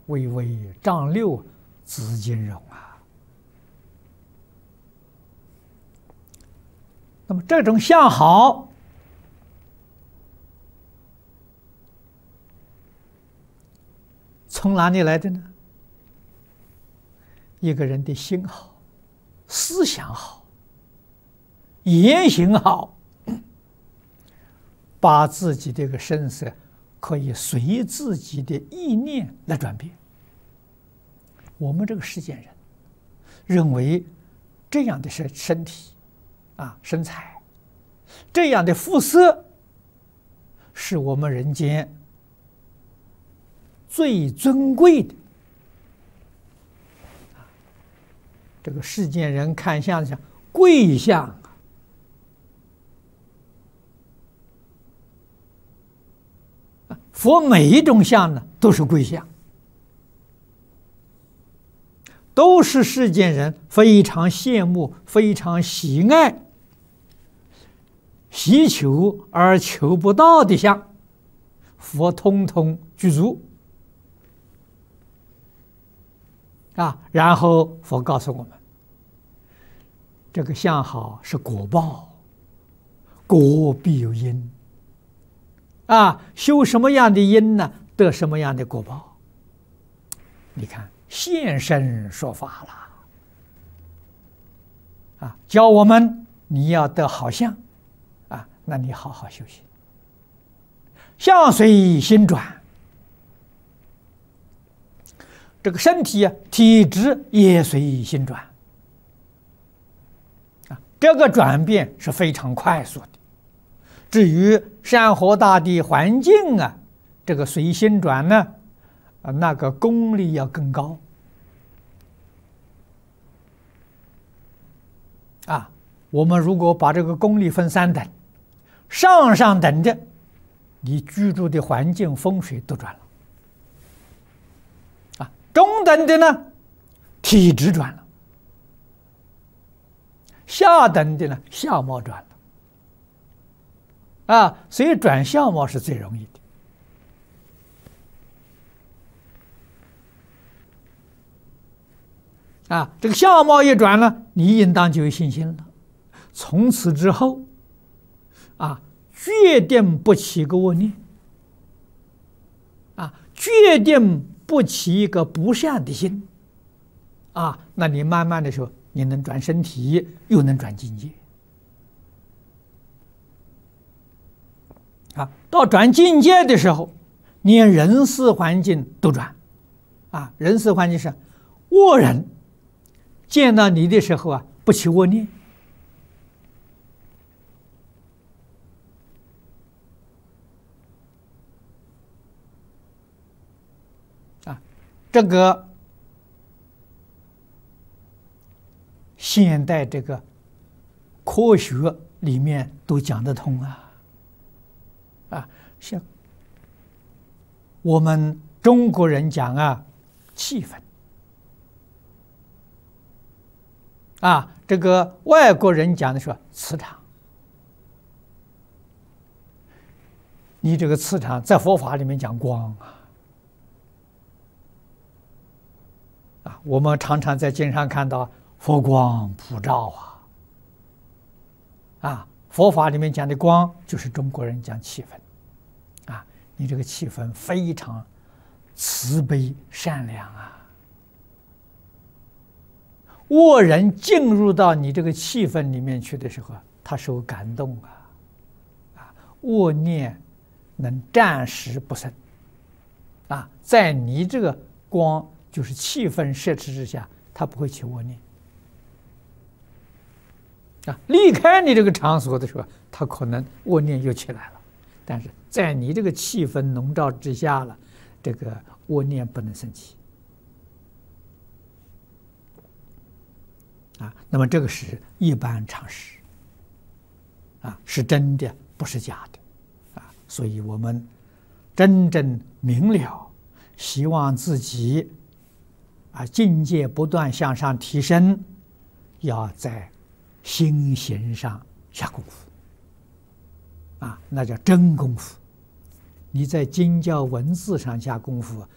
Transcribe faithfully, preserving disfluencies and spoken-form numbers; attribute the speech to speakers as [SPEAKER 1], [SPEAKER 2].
[SPEAKER 1] 巍巍丈六，紫金荣啊。那么这种相好，从哪里来的呢？一个人的心好，思想好，言行好，把自己这个身色可以随自己的意念来转变。我们这个世间人认为这样的身身体啊身材，这样的肤色，是我们人间最尊贵的。这个世间人看相想贵相啊，佛每一种相呢都是贵相，都是世间人非常羡慕、非常喜爱、希求而求不到的相，佛通通具足啊。然后佛告诉我们，这个相好是果报，果必有因啊，修什么样的因呢，得什么样的果报。你看现身说法了啊，教我们你要得好相啊，那你好好修行。相随心转，这个身体啊，体质也随心转啊，这个转变是非常快速的。至于山河大地环境啊，这个随心转呢，啊，那个功力要更高啊。我们如果把这个功力分三等，上上等的，你居住的环境风水都转了啊；中等的呢，体质转了；下等的呢，相貌转了啊。所以转相貌是最容易的啊。这个相貌一转了，你应当就有信心了。从此之后啊，决定不起个恶念啊，决定不起一个不善的心啊，那你慢慢的时候，你能转身体，又能转境界啊。到转境界的时候，连人事环境都转啊。人事环境是恶人见到你的时候啊，不起恶念啊。这个现代这个科学里面都讲得通啊啊，像我们中国人讲啊，气氛啊，这个外国人讲的是磁场。你这个磁场在佛法里面讲光啊啊，我们常常在经上看到佛光普照啊啊，佛法里面讲的光就是中国人讲气氛啊，你这个气氛非常慈悲善良啊。恶人进入到你这个气氛里面去的时候，他受感动啊，啊，恶念能暂时不生啊，在你这个光就是气氛摄持之下，他不会起恶念啊。离开你这个场所的时候，他可能恶念又起来了，但是在你这个气氛笼罩之下了，这个恶念不能升起。啊，那么这个是一般常识，啊，是真的，不是假的，啊，所以我们真正明了，希望自己啊境界不断向上提升，要在心行上下功夫，啊，那叫真功夫。你在经教文字上下功夫，